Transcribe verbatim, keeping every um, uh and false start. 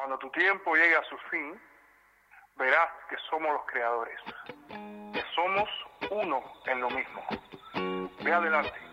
Cuando tu tiempo llegue a su fin, verás que somos los creadores, que somos uno en lo mismo. Ve adelante.